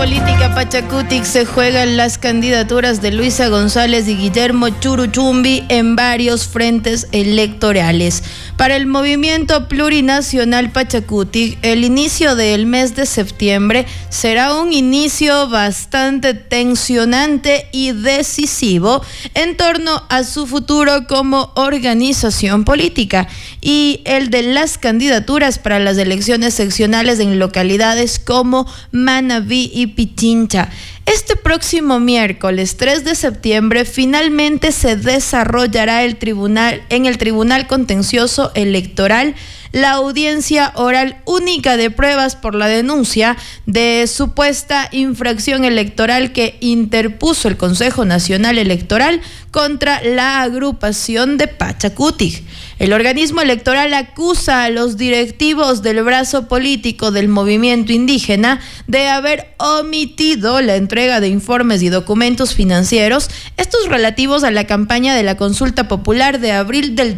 política Pachacutic se juegan las candidaturas de Luisa González y Guillermo Churuchumbi en varios frentes electorales. Para el movimiento plurinacional Pachacutic, el inicio del mes de septiembre será un inicio bastante tensionante y decisivo en torno a su futuro como organización política y el de las candidaturas para las elecciones seccionales en localidades como Manabí y Pichincha. Este próximo miércoles 3 de septiembre finalmente se desarrollará en el Tribunal Contencioso Electoral la audiencia oral única de pruebas por la denuncia de supuesta infracción electoral que interpuso el Consejo Nacional Electoral contra la agrupación de Pachacutic. El organismo electoral acusa a los directivos del brazo político del movimiento indígena de haber omitido la entrega de informes y documentos financieros, estos relativos a la campaña de la consulta popular de abril del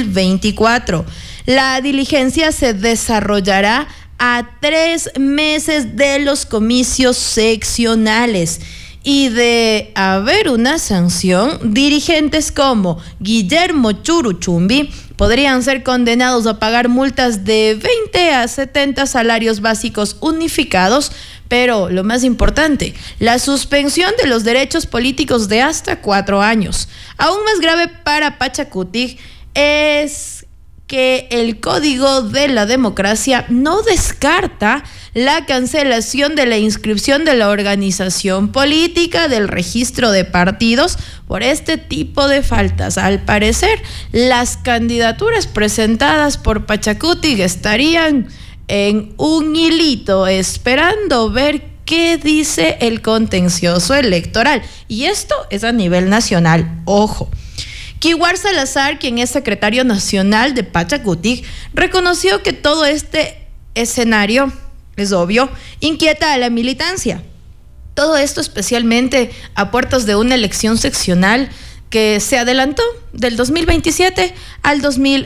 2024. La diligencia se desarrollará a 3 meses de los comicios seccionales. Y de haber una sanción, dirigentes como Guillermo Churuchumbi podrían ser condenados a pagar multas de 20 a 70 salarios básicos unificados, pero lo más importante, la suspensión de los derechos políticos de hasta 4 años. Aún más grave para Pachacutic es que el Código de la Democracia no descarta la cancelación de la inscripción de la organización política del registro de partidos por este tipo de faltas. Al parecer, las candidaturas presentadas por Pachacutic estarían en un hilito esperando ver qué dice el contencioso electoral. Y esto es a nivel nacional, ojo. Kiwar Salazar, quien es secretario nacional de Pachacutic, reconoció que todo este escenario, es obvio, inquieta a la militancia. Todo esto especialmente a puertas de una elección seccional que se adelantó del 2027 al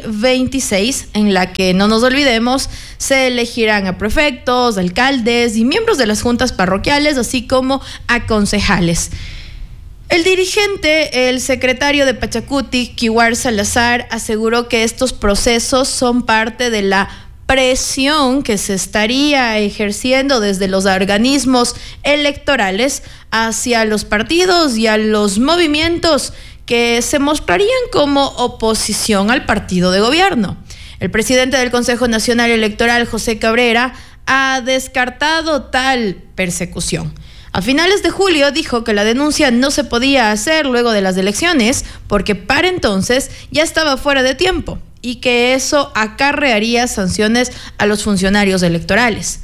2026, en la que, no nos olvidemos, se elegirán a prefectos, alcaldes y miembros de las juntas parroquiales, así como a concejales. El dirigente, el secretario de Pachacutic, Kiwar Salazar, aseguró que estos procesos son parte de la presión que se estaría ejerciendo desde los organismos electorales hacia los partidos y a los movimientos que se mostrarían como oposición al partido de gobierno. El presidente del Consejo Nacional Electoral, José Cabrera, ha descartado tal persecución. A finales de julio dijo que la denuncia no se podía hacer luego de las elecciones porque para entonces ya estaba fuera de tiempo y que eso acarrearía sanciones a los funcionarios electorales.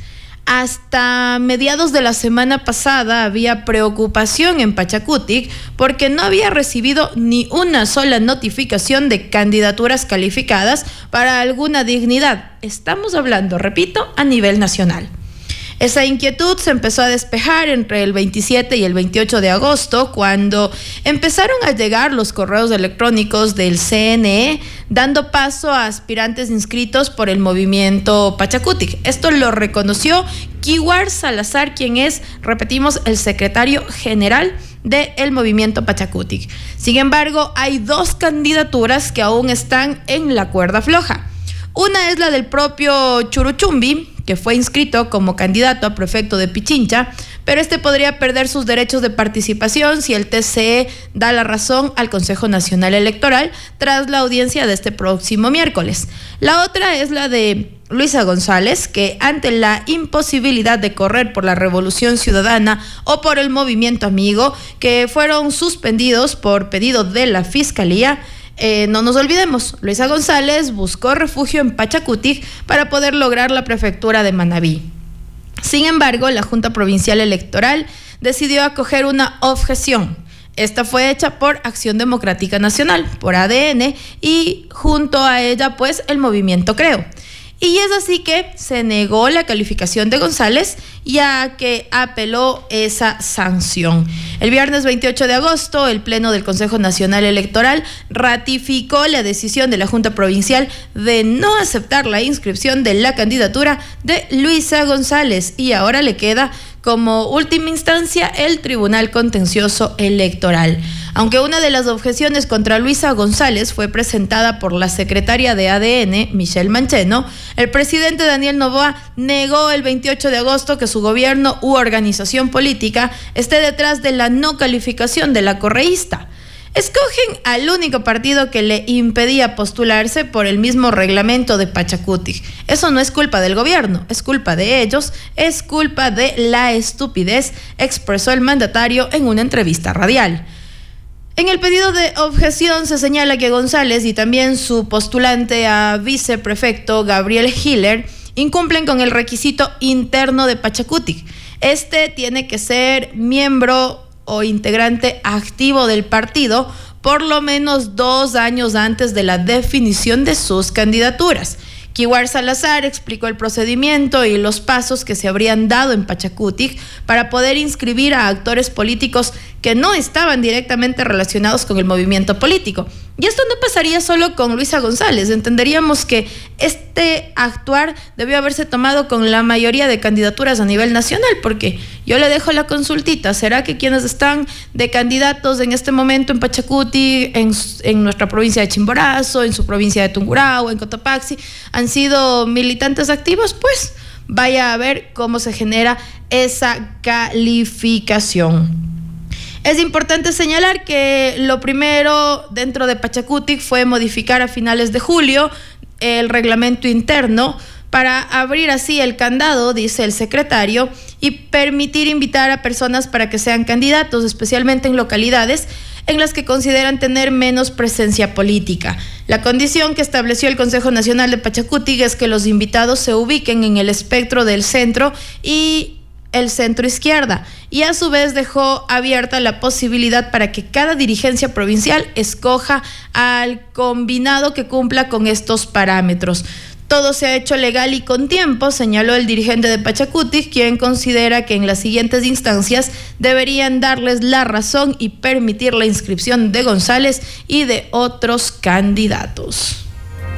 Hasta mediados de la semana pasada había preocupación en Pachacutic porque no había recibido ni una sola notificación de candidaturas calificadas para alguna dignidad. Estamos hablando, repito, a nivel nacional. Esa inquietud se empezó a despejar entre el 27 y el 28 de agosto, cuando empezaron a llegar los correos electrónicos del CNE, dando paso a aspirantes inscritos por el movimiento Pachacutic. Esto lo reconoció Kiwar Salazar, quien es, repetimos, el secretario general del movimiento Pachacutic. Sin embargo, hay 2 candidaturas que aún están en la cuerda floja. Una es la del propio Churuchumbi, que fue inscrito como candidato a prefecto de Pichincha, pero este podría perder sus derechos de participación si el TCE da la razón al Consejo Nacional Electoral tras la audiencia de este próximo miércoles. La otra es la de Luisa González, que ante la imposibilidad de correr por la Revolución Ciudadana o por el Movimiento Amigo, que fueron suspendidos por pedido de la Fiscalía, no nos olvidemos, Luisa González buscó refugio en Pachacutic para poder lograr la prefectura de Manabí. Sin embargo, la Junta Provincial Electoral decidió acoger una objeción. Esta fue hecha por Acción Democrática Nacional, por ADN, y junto a ella, pues, el movimiento Creo. Y es así que se negó la calificación de González, ya que apeló esa sanción. El viernes 28 de agosto, el Pleno del Consejo Nacional Electoral ratificó la decisión de la Junta Provincial de no aceptar la inscripción de la candidatura de Luisa González, y ahora le queda como última instancia el Tribunal Contencioso Electoral. Aunque una de las objeciones contra Luisa González fue presentada por la secretaria de ADN, Michelle Mancheno, el presidente Daniel Noboa negó el 28 de agosto que su gobierno u organización política esté detrás de la no calificación de la correísta. Escogen al único partido que le impedía postularse por el mismo reglamento de Pachacutic. Eso no es culpa del gobierno, es culpa de ellos, es culpa de la estupidez, expresó el mandatario en una entrevista radial. En el pedido de objeción se señala que González y también su postulante a viceprefecto, Gabriel Hiller, incumplen con el requisito interno de Pachacutic. Este tiene que ser miembro o integrante activo del partido por lo menos 2 años antes de la definición de sus candidaturas. Kiwar Salazar explicó el procedimiento y los pasos que se habrían dado en Pachacutic para poder inscribir a actores políticos que no estaban directamente relacionados con el movimiento político. Y esto no pasaría solo con Luisa González. Entenderíamos que este actuar debió haberse tomado con la mayoría de candidaturas a nivel nacional, porque yo le dejo la consultita. ¿Será que quienes están de candidatos en este momento en Pachacutic, en nuestra provincia de Chimborazo, en su provincia de Tungurahua, en Cotopaxi, han sido militantes activos? Pues vaya a ver cómo se genera esa calificación. Es importante señalar que lo primero dentro de Pachacutic fue modificar a finales de julio el reglamento interno para abrir así el candado, dice el secretario, y permitir invitar a personas para que sean candidatos, especialmente en localidades en las que consideran tener menos presencia política. La condición que estableció el Consejo Nacional de Pachacutic es que los invitados se ubiquen en el espectro del centro y el centro izquierda, y a su vez dejó abierta la posibilidad para que cada dirigencia provincial escoja al combinado que cumpla con estos parámetros. Todo se ha hecho legal y con tiempo, señaló el dirigente de Pachacutic, quien considera que en las siguientes instancias deberían darles la razón y permitir la inscripción de González y de otros candidatos.